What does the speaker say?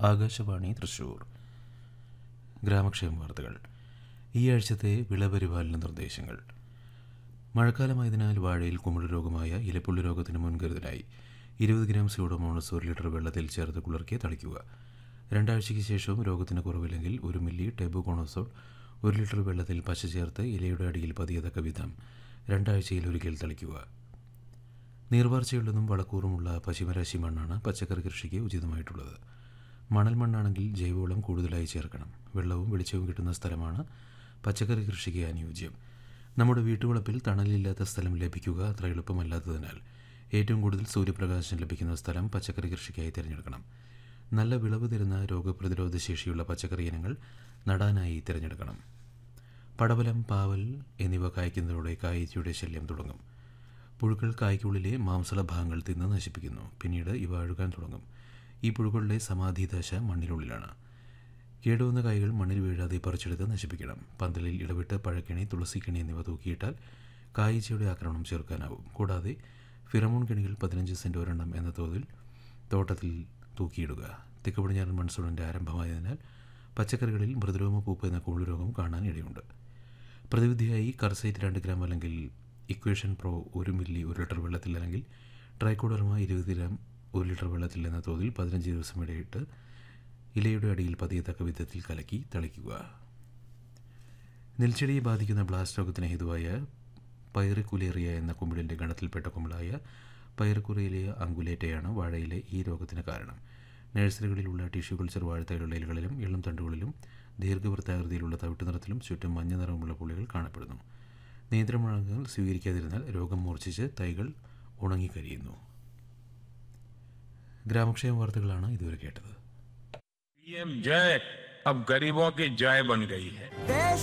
ആകാശവാണി തൃശൂർ. ഗ്രാമക്ഷേമ വാർത്തകൾ. ഈ ആഴ്ചത്തെ വിളപരിപാലന നിർദ്ദേശങ്ങൾ. മഴക്കാലമായതിനാൽ വാഴയിൽ കുമിൾ രോഗമായ ഇലപ്പുള്ളി രോഗത്തിന് മുൻകരുതലായി 20 ഗ്രാം സ്യൂഡോമോണസ് 1 ലിറ്റർ വെള്ളത്തിൽ ചേർത്ത് കുളിർക്കി തളിക്കുക. 2 ആഴ്ചയ്ക്ക് ശേഷവും രോഗത്തിന് കുറവില്ലെങ്കിൽ 1 മില്ലി ടെബുകോണസോൾ 1 ലിറ്റർ വെള്ളത്തിൽ പശ ചേർത്ത് ഇലയുടെ അടിയിൽ പതിയത്തക്ക വിധം 2 ആഴ്ചയിൽ ഒരിക്കൽ തളിക്കുക. നീർവാർച്ചയുള്ളതും വളക്കൂറുമുള്ള പശിമരാശി മണ്ണാണ് പച്ചക്കറി കൃഷിക്ക് ഉചിതമായിട്ടുള്ളത്. മണൽ മണ്ണാണെങ്കിൽ ജൈവവളം കൂടുതലായി ചേർക്കണം. വെള്ളവും വെളിച്ചവും കിട്ടുന്ന സ്ഥലമാണ് പച്ചക്കറി കൃഷിക്ക് അനുയോജ്യം. നമ്മുടെ വീട്ടുവളപ്പിൽ തണലില്ലാത്ത സ്ഥലം ലഭിക്കുക അത്ര എളുപ്പമല്ലാത്തതിനാൽ ഏറ്റവും കൂടുതൽ സൂര്യപ്രകാശം ലഭിക്കുന്ന സ്ഥലം പച്ചക്കറി കൃഷിക്കായി തിരഞ്ഞെടുക്കണം. നല്ല വിളവ് തരുന്ന രോഗപ്രതിരോധ ശേഷിയുള്ള പച്ചക്കറി ഇനങ്ങൾ നടാനായി തിരഞ്ഞെടുക്കണം. പടവലം, പാവൽ എന്നിവ കായ്ക്കുന്നതോടെ കായ്ച്ചയുടെ ശല്യം തുടങ്ങും. പുഴുക്കൾ കായ്ക്കുള്ളിലെ മാംസള ഭാഗങ്ങൾ തിന്ന് നശിപ്പിക്കുന്നു. പിന്നീട് ഇവ അഴുകാൻ തുടങ്ങും. ഈ പുഴുക്കളുടെ സമാധിദശ മണ്ണിനുള്ളിലാണ്. കേടുവന്ന കായ്കൾ മണ്ണിൽ വീഴാതെ പറിച്ചെടുത്ത് നശിപ്പിക്കണം. പന്തലിൽ ഇടവിട്ട് പഴക്കിണി, തുളസിക്കിണി എന്നിവ തൂക്കിയിട്ടാൽ കായ്ച്ചയുടെ ആക്രമണം ചെറുക്കാനാവും. കൂടാതെ ഫിറമോൺ കിണികൾ 15 സെന്റ് ഒരെണ്ണം എന്ന തോതിൽ തോട്ടത്തിൽ തൂക്കിയിടുക. തെക്ക് പടിഞ്ഞാറൻ മൺസൂണിൻ്റെ ആരംഭമായതിനാൽ പച്ചക്കറികളിൽ മൃദുരോമ പൂപ്പ് എന്ന കുമിൾ രോഗം കാണാൻ ഇടയുണ്ട്. പ്രതിവിധിയായി കർസൈറ്റ് 2 ഗ്രാം അല്ലെങ്കിൽ ഇക്വേഷൻ പ്രോ 1 മില്ലി 1 ലിറ്റർ വെള്ളത്തിൽ അല്ലെങ്കിൽ ട്രൈക്കോഡർമ 20 ഗ്രാം 1 ലിറ്റർ വെള്ളത്തിൽ എന്ന തോതിൽ 15 ദിവസം ഇടയിട്ട് ഇലയുടെ അടിയിൽ പതിയത്തക്ക വിധത്തിൽ കലക്കി തളിക്കുക. നെൽച്ചെടിയെ ബാധിക്കുന്ന ബ്ലാസ്റ്റ് രോഗത്തിന് ഹേതുവായ പൈറിക്കുലേറിയ എന്ന കുമിളിൻ്റെ ഗണത്തിൽപ്പെട്ട കുമിളായ പൈറിക്കുലേറിയ അങ്കുലേറ്റയാണ് വാഴയിലെ ഈ രോഗത്തിന് കാരണം. നഴ്സറികളിലുള്ള ടിഷ്യൂ കൾച്ചർ വാഴത്തൈകളുടെ ഇലകളിലും ഇളം തണ്ടുകളിലും ദീർഘവൃത്താകൃതിയിലുള്ള തവിട്ട് നിറത്തിലും ചുറ്റും മഞ്ഞ നിറമുള്ള പുള്ളികൾ കാണപ്പെടുന്നു. നിയന്ത്രണങ്ങൾ സ്വീകരിക്കാതിരുന്നാൽ രോഗം മൂർച്ഛിച്ച് തൈകൾ ഉണങ്ങിക്കരിയുന്നു. ഗ്രാമക്ഷേമ വാർത്തകളാണ് ഇതുവരെ കേട്ടത്. पीएम जय अब गरीबों की जय बन गई है. देश